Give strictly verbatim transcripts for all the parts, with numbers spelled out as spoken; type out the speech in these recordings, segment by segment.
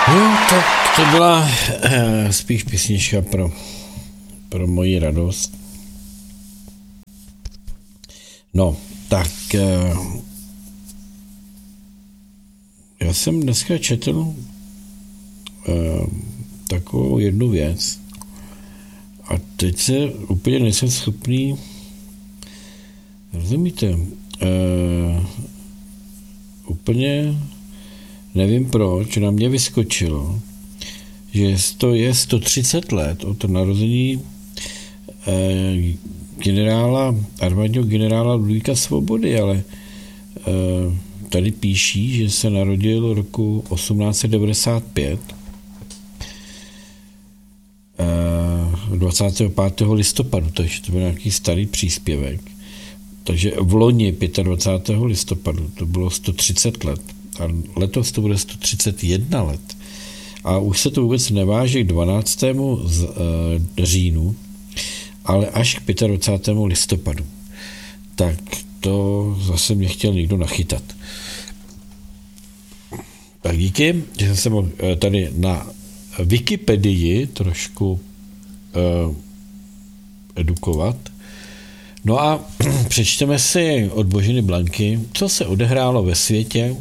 Jo, tak to byla eh, spíš písnička pro, pro moji radost. No, tak eh, já jsem dneska četl eh, takovou jednu věc a teď se úplně nejsem schopný, rozumíte, eh, úplně nevím proč, na mě vyskočilo, že to je sto třicet let od narození eh, generála, armádního generála Ludvíka Svobody, ale eh, tady píší, že se narodil roku osmnáct set devadesát pět, eh, dvacátého pátého listopadu, takže to byl nějaký starý příspěvek. Takže v loni dvacátého pátého listopadu to bylo sto třicet let. A letos to bude sto třicet jedna let. A už se to vůbec neváží k dvanáctému z, e, říjnu, ale až k dvacátého pátého listopadu. Tak to zase mě chtěl někdo nachytat. Tak díky, že jsem se mohl tady na Wikipedii trošku e, edukovat. No a přečteme si od Boženy Blanky, co se odehrálo ve světě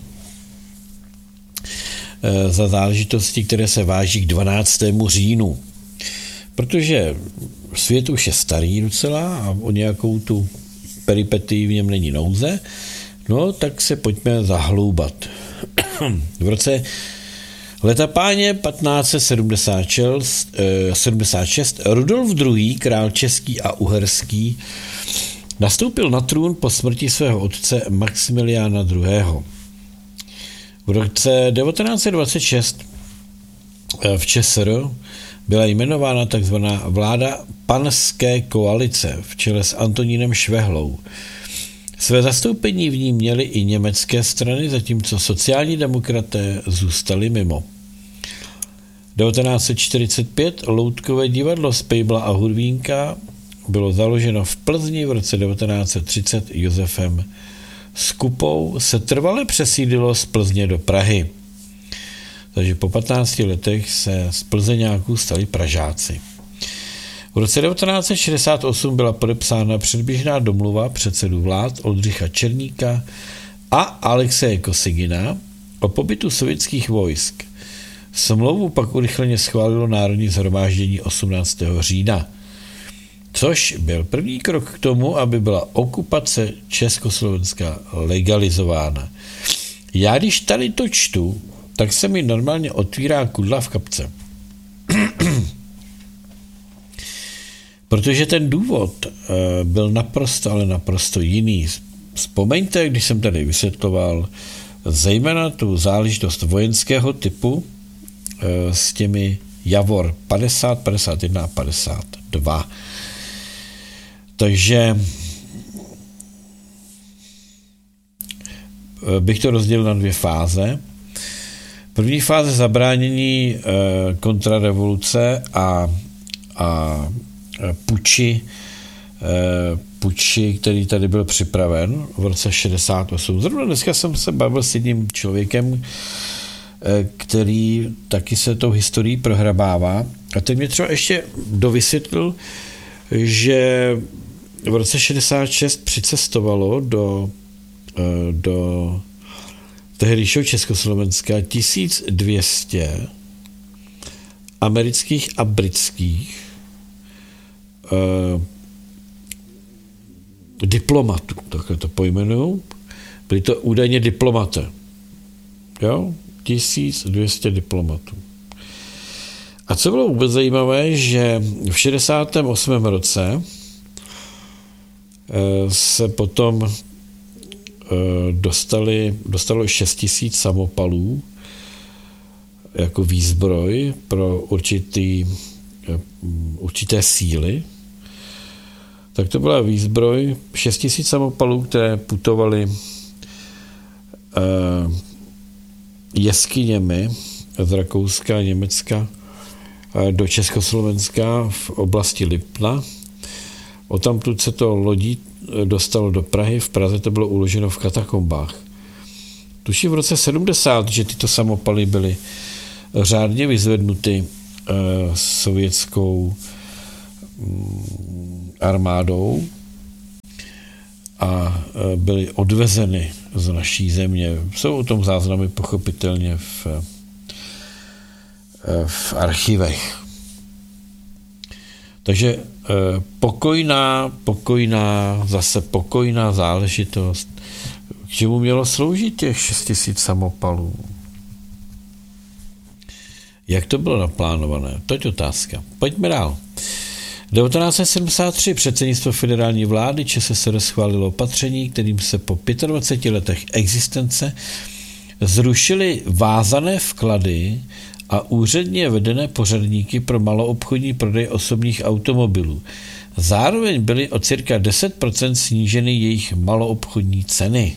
za záležitosti, které se váží k dvanáctému říjnu. Protože svět už je starý docela a o nějakou tu peripetii v něm není nouze, no tak se pojďme zahloubat. V roce leta páně patnáct set sedmdesát šest Rudolf druhý., král český a uherský, nastoupil na trůn po smrti svého otce Maximiliána druhého. V roce devatenáct set dvacet šest v ČSR byla jmenována tzv. Vláda panské koalice v čele s Antonínem Švehlou. Své zastoupení v ní měly i německé strany, zatímco sociální demokraté zůstali mimo. devatenáct set čtyřicet pět Loutkové divadlo z Pejbla a Hudvínka bylo založeno v Plzni, v roce devatenáct set třicet Josefem Skupou se trvale přesídlilo z Plzně do Prahy. Takže po patnácti letech se z Plzeňáků stali Pražáci. V roce devatenáct set šedesát osm byla podepsána předběžná domluva předsedů vlád Oldřicha Černíka a Alexeje Kosygina o pobytu sovětských vojsk. Smlouvu pak urychleně schválilo Národní shromáždění osmnáctého října. Což byl první krok k tomu, aby byla okupace Československa legalizována. Já když tady to čtu, tak se mi normálně otvírá kudla v kapce. Protože ten důvod byl naprosto, ale naprosto jiný. Vzpomeňte, když jsem tady vysvětloval zejména tu záležitost vojenského typu s těmi Javor padesát, padesát jedna a padesát dva. Takže bych to rozdělil na dvě fáze. První fáze zabránění e, kontrarevoluce a, a puči, e, puči, který tady byl připraven v roce šedesát osm. Zrovna dneska jsem se bavil s jedním člověkem, e, který taky se tou historií prohrabává. A ten mě třeba ještě dovysvětlil, že v roce šedesát šest přicestovalo do, do tehdejšího Československa tisíc dvě stě amerických a britských eh, diplomatů, takhle to pojmenuju. Byli to údajně diplomaté. Jo? tisíc dvě stě diplomatů. A co bylo vůbec zajímavé, že v šedesátém osmém roce se potom dostali, dostalo šest tisíc samopalů jako výzbroj pro určitý, určité síly. Tak to byla výzbroj šest tisíc samopalů, které putovaly jeskyněmi z Rakouska a Německa do Československa v oblasti Lipna. Odtamtud se to lodí dostalo do Prahy, v Praze to bylo uloženo v katakombách. Tuším v roce sedmdesát, že tyto samopaly byly řádně vyzvednuty uh, sovětskou armádou a byly odvezeny z naší země. Jsou o tom záznamy pochopitelně v, v archivech. Takže pokojná, pokojná, zase pokojná záležitost. K čemu mělo sloužit těch šest tisíc samopalů? Jak to bylo naplánované? To je otázka. Pojďme dál. devatenáct set sedmdesát tři předsednictvo federální vlády ČSSR schválilo opatření, kterým se po dvaceti pěti letech existence zrušily vázané vklady a úředně vedené pořadníky pro maloobchodní prodej osobních automobilů. Zároveň byly o cirka deset procent sníženy jejich maloobchodní ceny.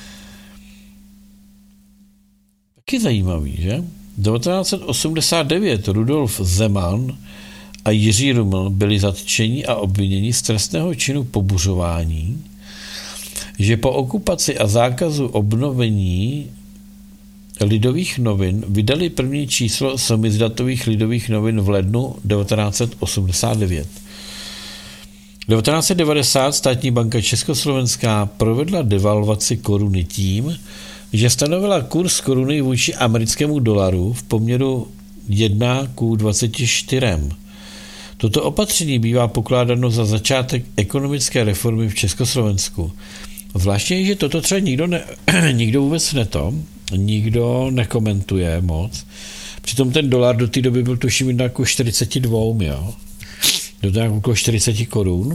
Taky zajímavý, že? devatenáct set osmdesát devět Rudolf Zeman a Jiří Ruml byli zatčeni a obviněni z trestného činu pobuřování, že po okupaci a zákazu obnovení Lidových novin vydali první číslo samizdatových Lidových novin v lednu devatenáct set osmdesát devět. devatenáct set devadesát státní banka Československá provedla devalvaci koruny tím, že stanovila kurz koruny vůči americkému dolaru v poměru jedna ku dvaceti čtyřem. Toto opatření bývá pokládáno za začátek ekonomické reformy v Československu. Zvláště, že toto třeba nikdo, ne, nikdo vůbec neto, nikdo nekomentuje moc. Přitom ten dolar do té doby byl tuším jako čtyřicet dva, jo. Do toho okolo čtyřicet korun.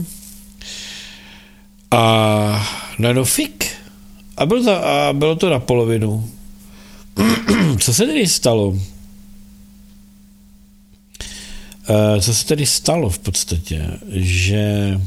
A najednou fik. A bylo to, a bylo to na polovinu. Co se tedy stalo? Co se tedy stalo v podstatě? Že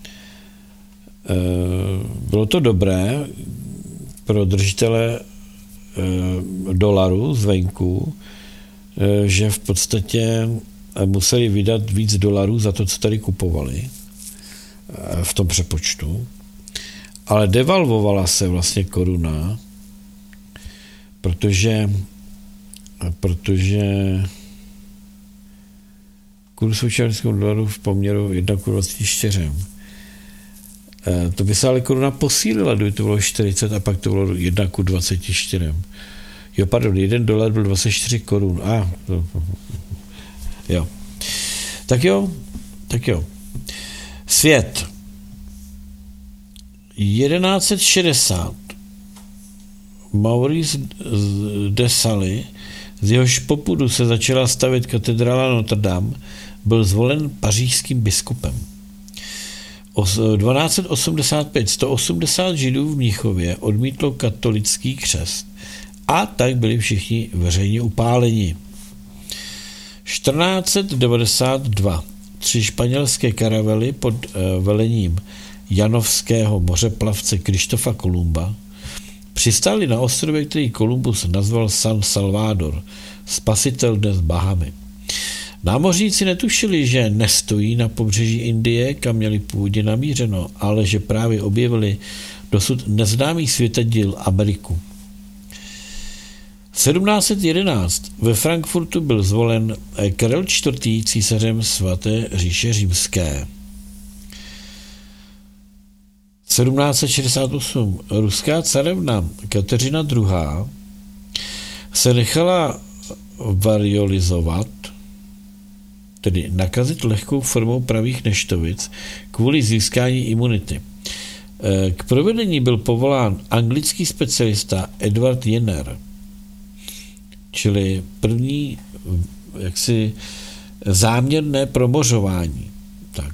bylo to dobré pro držitele dolaru zvenku, že v podstatě museli vydat víc dolarů za to, co tady kupovali v tom přepočtu, ale devalvovala se vlastně koruna, protože protože kurz současného dolaru v poměru jedna ku dvaceti čtyřem. To by se ale koruna posílila, kdyby to bylo čtyřicet a pak to bylo jedna ku dvaceti čtyřem. Jo, pardon, jeden dolar byl dvacet čtyři korun. A, ah, jo. Tak jo, tak jo. Svět. jedenáct set šedesát. Maurice de Sully, z jehož popudu se začala stavět katedrála Notre Dame, byl zvolen pařížským biskupem. dvanáct set osmdesát pět sto osmdesát židů v Mnichově odmítlo katolický křest a tak byli všichni veřejně upáleni. čtrnáct set devadesát dva tři španělské karavely pod velením janovského mořeplavce Krištofa Kolumba přistáli na ostrově, který Kolumbus nazval San Salvador, spasitel dnes Bahamy. Námořníci netušili, že nestojí na pobřeží Indie, kam měli původně namířeno, ale že právě objevili dosud neznámý světadíl Ameriku. sedmnáct set jedenáct ve Frankfurtu byl zvolen Karel čtvrtý císařem svaté říše římské. sedmnáct set šedesát osm ruská carevna Kateřina druhá. se nechala variolizovat, tedy nakazit lehkou formou pravých neštovic kvůli získání imunity. K provedení byl povolán anglický specialista Edward Jenner, čili první jaksi záměrné promořování. Tak.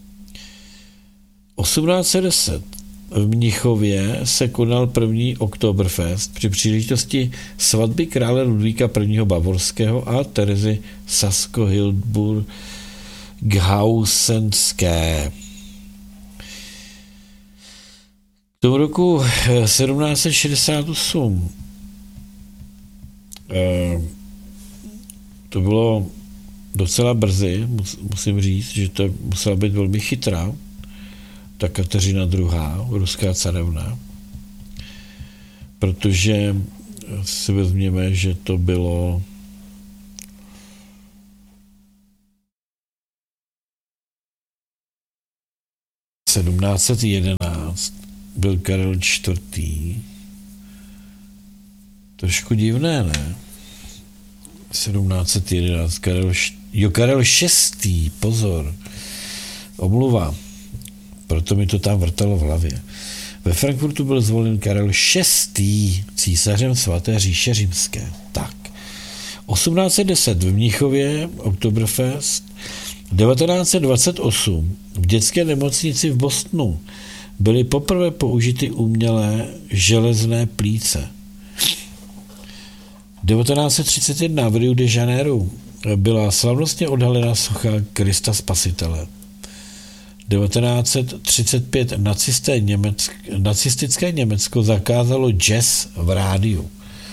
osmnáct set deset v Mnichově se konal první Oktoberfest při příležitosti svatby krále Ludvíka prvního Bavorského a Terezy Sasko-Hildburghausenské. V tom roku sedmnáct set šedesát osm to bylo docela brzy, musím říct, že to musela být velmi chytrá, ta Kateřina druhá, ruská carevna, protože si vezměme, že to bylo sedmnáct set jedenáct byl Karel čtvrtý. Trošku divné, ne? sedmnáct set jedenáct, Karel, jo, Karel šestý, pozor, omluva, proto mi to tam vrtalo v hlavě. Ve Frankfurtu byl zvolen Karel šestý císařem svaté říše římské. Tak. osmnáct set deset v Mnichově, Oktoberfest, devatenáct set dvacet osm v dětské nemocnici v Bostonu byly poprvé použity umělé železné plíce. devatenáct set třicet jedna v Rio de Janeiro byla slavnostně odhalena socha Krista Spasitele. devatenáct set třicet pět nacisté Německ, nacistické Německo zakázalo jazz v rádiu.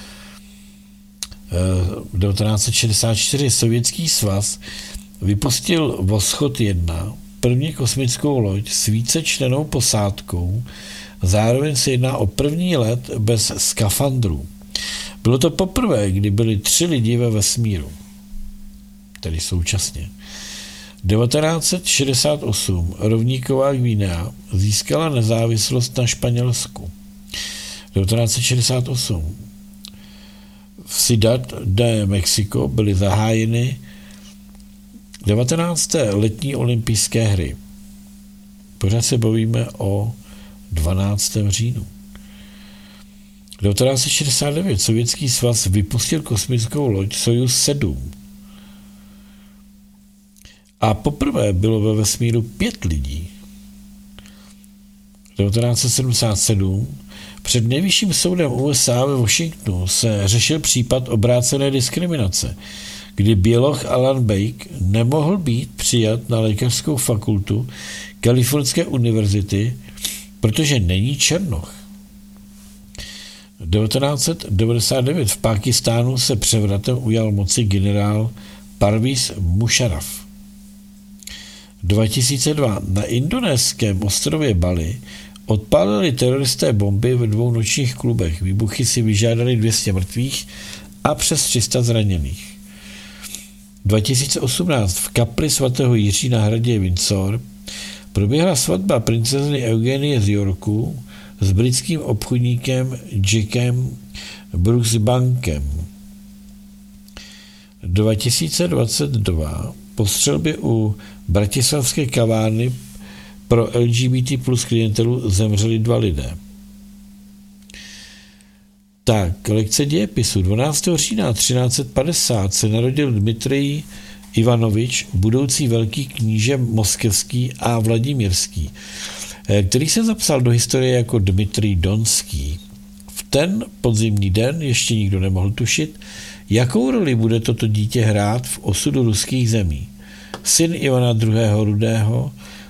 devatenáct set šedesát čtyři Sovětský svaz vypustil Voschod jedna, první kosmickou loď s vícečlennou posádkou, zároveň se jedná o první let bez skafandrů. Bylo to poprvé, kdy byli tři lidi ve vesmíru, tedy současně. devatenáct set šedesát osm rovníková Guinea získala nezávislost na Španělsku. devatenáct set šedesát osm v Ciudad de Mexico byly zahájeny devatenácté letní olympijské hry. Pořád se bavíme o dvanáctém říjnu. devatenáct set šedesát devět Sovětský svaz vypustil kosmickou loď Sojuz sedm. A poprvé bylo ve vesmíru pět lidí. devatenáct set sedmdesát sedm před nejvyšším soudem U S A ve Washingtonu se řešil případ obrácené diskriminace, kdy běloch Alan Bake nemohl být přijat na lékařskou fakultu Kalifornské univerzity, protože není černoch. devatenáct set devadesát devět v Pákistánu se převratem ujal moci generál Parviz Musharraf. dva tisíce dva na indonéském ostrově Bali odpálili teroristé bomby ve dvou nočních klubech. Výbuchy si vyžádali dvě stě mrtvých a přes tři sta zraněných. dva tisíce osmnáct v kapli svatého Jiří na hradě Windsor proběhla svatba princezny Eugenie z Yorku s britským obchodníkem Jackem Brooksbankem. dva tisíce dvacet dva po střelbě u bratislavské kavárny pro L G B T plus klientelu zemřeli dva lidé. Tak, lekce dějepisu. dvanáctého října třináct set padesát se narodil Dmitrij Ivanovič, budoucí velký kníže moskevský a vladimírský, který se zapsal do historie jako Dmitrij Donský. V ten podzimní den ještě nikdo nemohl tušit, jakou roli bude toto dítě hrát v osudu ruských zemí. Syn Ivana druhého. Rudého,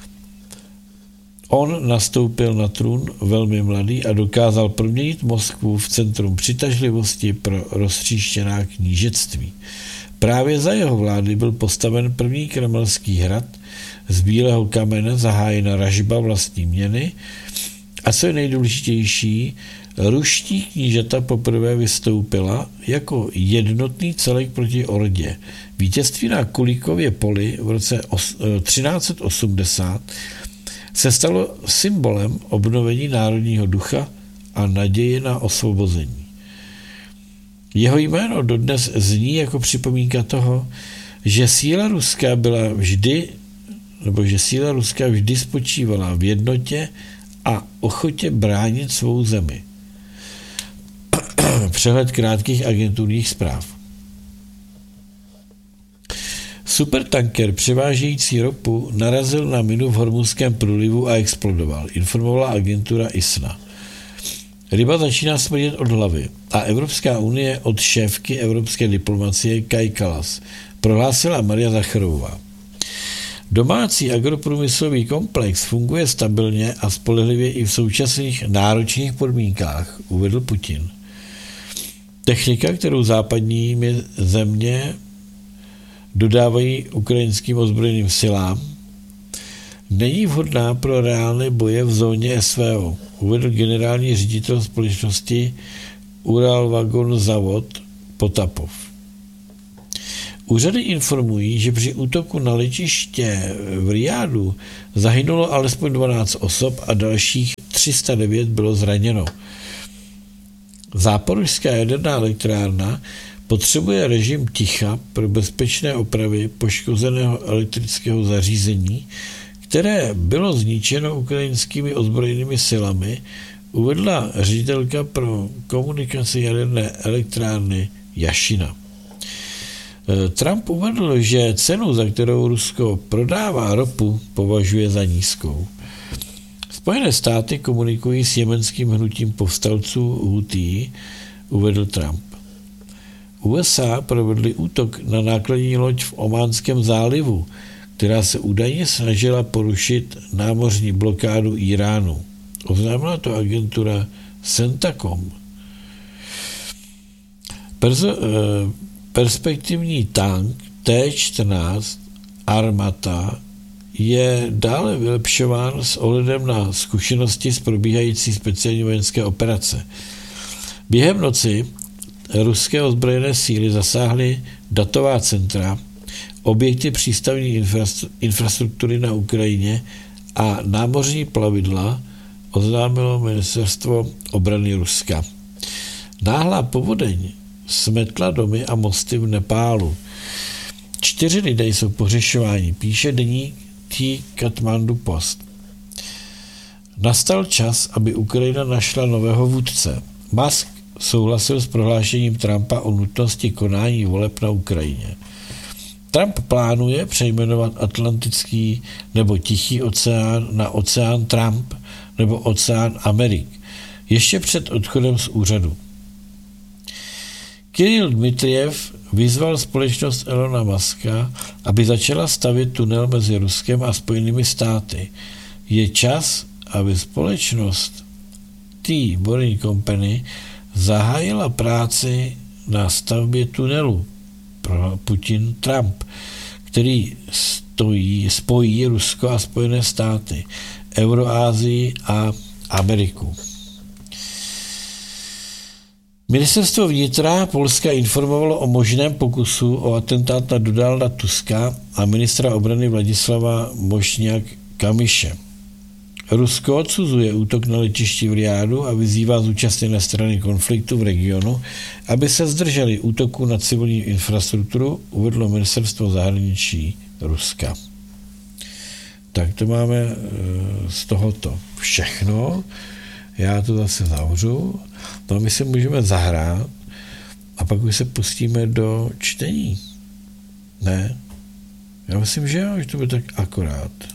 on nastoupil na trůn velmi mladý a dokázal proměnit Moskvu v centrum přitažlivosti pro roztříštěná knížectví. Právě za jeho vlády byl postaven první kremelský hrad, z bílého kamene zahájena ražba vlastní měny a co je nejdůležitější, ruští knížata poprvé vystoupila jako jednotný celek proti Ordě. Vítězství na Kulíkově poli v roce třináct set osmdesát se stalo symbolem obnovení národního ducha a naděje na osvobození. Jeho jméno dodnes zní jako připomínka toho, že síla ruská byla vždy, nebo že síla ruská vždy spočívala v jednotě a ochotě bránit svou zemi. Přehled krátkých agenturních zpráv. Supertanker převážející ropu narazil na minu v Hormuzském průlivu a explodoval, informovala agentura I S N A. Ryba začíná smrdět od hlavy a Evropská unie od šéfky evropské diplomacie Kai Kallas, prohlásila Maria Zacharová. Domácí agroprůmyslový komplex funguje stabilně a spolehlivě i v současných náročných podmínkách, uvedl Putin. Technika, kterou západní země dodávají ukrajinským ozbrojeným silám, není vhodná pro reálné boje v zóně S V O, uvedl generální ředitel společnosti Uralvagon Zavod Potapov. Úřady informují, že při útoku na letiště v Rijádu zahynulo alespoň dvanáct osob a dalších tři sta devět bylo zraněno. Záporožská jaderná elektrárna potřebuje režim ticha pro bezpečné opravy poškozeného elektrického zařízení, které bylo zničeno ukrajinskými ozbrojenými silami, uvedla ředitelka pro komunikaci jaderné elektrárny Jašina. Trump uvedl, že cenu, za kterou Rusko prodává ropu, považuje za nízkou. Spojené státy komunikují s jemenským hnutím povstalců Hutí, uvedl Trump. U S A provedli útok na nákladní loď v Ománském zálivu, která se údajně snažila porušit námořní blokádu Iránu. Oznámila to agentura Centacom. Perzo, perspektivní tank T čtrnáct Armata je dále vylepšován s ohledem na zkušenosti z probíhající speciální vojenské operace. Během noci ruské ozbrojené síly zasáhly datová centra, objekty přístavní infrastruktury na Ukrajině a námořní plavidla, oznámilo ministerstvo obrany Ruska. Náhlá povodeň smetla domy a mosty v Nepálu. Čtyři lidé jsou pohřešováni, píše deník Kathmandu Post. Nastal čas, aby Ukrajina našla nového vůdce. Musk souhlasil s prohlášením Trumpa o nutnosti konání voleb na Ukrajině. Trump plánuje přejmenovat Atlantický nebo Tichý oceán na oceán Trump nebo oceán Amerik ještě před odchodem z úřadu. Kiril Dmitrijev vyzval společnost Elona Muska, aby začala stavět tunel mezi Ruskem a Spojenými státy. Je čas, aby společnost T. Boring Company zahájila práci na stavbě tunelu pro Putin Trump, který stojí, spojí Rusko a Spojené státy, Euroázii a Ameriku. Ministerstvo vnitra Polska informovalo o možném pokusu o atentát na Donalda Tuska a ministra obrany Vladislava Mošňák-Kamyše. Rusko odsuzuje útok na letišti v Rijádu a vyzývá zúčastněné strany konfliktu v regionu, aby se zdrželi útoku na civilní infrastrukturu, uvedlo ministerstvo zahraničí Ruska. Tak to máme z tohoto všechno. Já to zase zavřu. No, my si můžeme zahrát a pak už se pustíme do čtení. Ne? Já myslím, že jo, že to bude tak akorát.